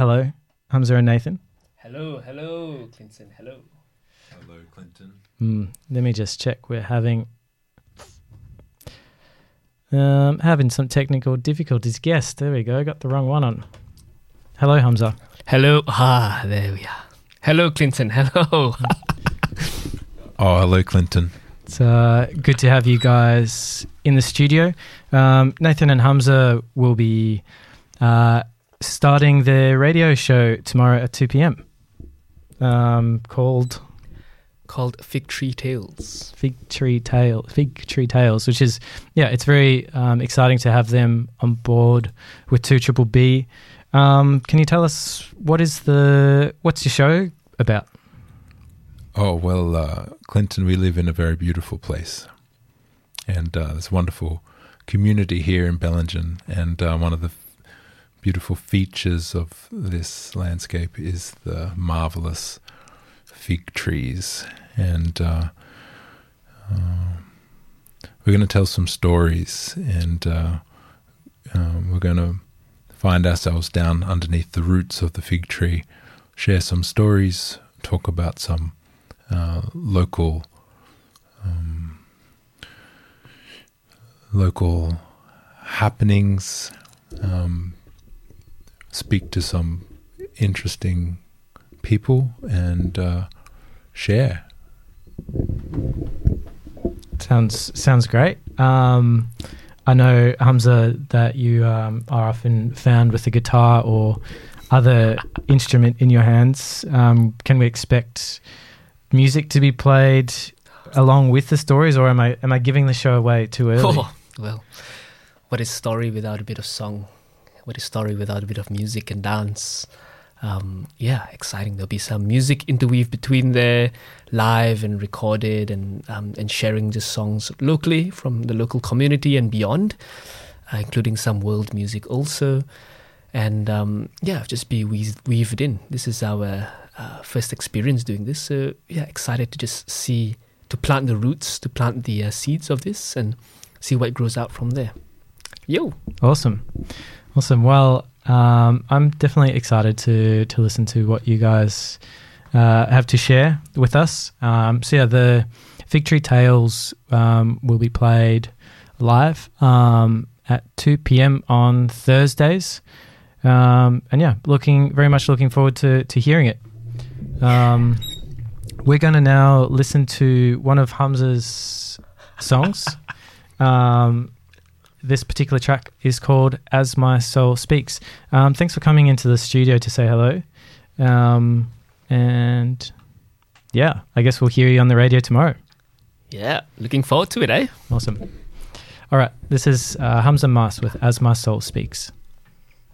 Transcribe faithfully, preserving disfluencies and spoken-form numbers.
hello, Hamza and Nathan. Hello, hello, Clinton, hello. Hello, Clinton. Mm, let me just check. We're having um, having some technical difficulties. Yes, there we go. Got the wrong one on. Hello, Hamza. Hello, ah, there we are. Hello, Clinton, hello. Oh, hello, Clinton. It's uh, good to have you guys in the studio. Um, Nathan and Hamza will be uh, starting their radio show tomorrow at two p.m. Um, called Called Fig Tree Tales. Fig Tree Tale, Fig Tree Tales, which is yeah, it's very um, exciting to have them on board with two Triple B. Um, can you tell us what is the what's your show about? Oh, well, uh, Clinton, we live in a very beautiful place. And uh, there's a wonderful community here in Bellingen. And uh, one of the f- beautiful features of this landscape is the marvelous fig trees. And uh, uh, we're going to tell some stories. And uh, uh, we're going to find ourselves down underneath the roots of the fig tree, share some stories, talk about some Uh, local um, local happenings, um, speak to some interesting people, and uh, share. Sounds sounds great. Um, I know, Hamza, that you um, are often found with a guitar or other instrument in your hands. Um, can we expect music to be played along with the stories, or am I am I giving the show away too early? Oh, well, what is story without a bit of song? What is story without a bit of music and dance? Um, yeah, exciting. There'll be some music interweaved between there, live and recorded, and um, and sharing the songs locally from the local community and beyond, uh, including some world music also. And um, yeah, just be weaved, weaved in. This is our uh, first experience doing this, so yeah, excited to just see, to plant the roots, to plant the uh, seeds of this, and see what grows out from there. Yo, awesome, awesome. Well, um, I'm definitely excited to to listen to what you guys uh, have to share with us. Um, so yeah, the Fig Tree Tales um, will be played live um, at two p.m. on Thursdays. Um, and yeah, looking very much looking forward to, to hearing it. Um, we're going to now listen to one of Hamza's songs. Um, this particular track is called As My Soul Speaks. Um, thanks for coming into the studio to say hello. Um, and yeah, I guess we'll hear you on the radio tomorrow. Yeah, looking forward to it, eh? Awesome. All right, this is uh, Hamza Mas with As My Soul Speaks.